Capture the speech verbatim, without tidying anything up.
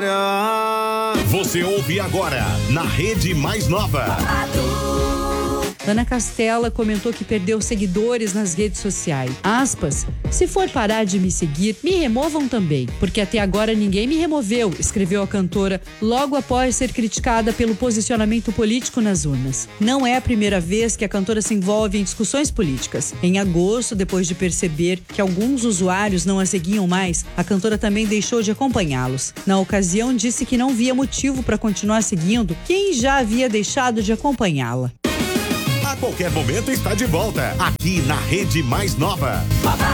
Você ouve agora na Rede Mais Nova. Ana Castela comentou que perdeu seguidores nas redes sociais. Aspas, se for parar de me seguir, me removam também, porque até agora ninguém me removeu, escreveu a cantora logo após ser criticada pelo posicionamento político nas urnas. Não é a primeira vez que a cantora se envolve em discussões políticas. Em agosto, depois de perceber que alguns usuários não a seguiam mais, a cantora também deixou de acompanhá-los. Na ocasião, disse que não via motivo para continuar seguindo quem já havia deixado de acompanhá-la. A qualquer momento está de volta, aqui na Rede Mais Nova.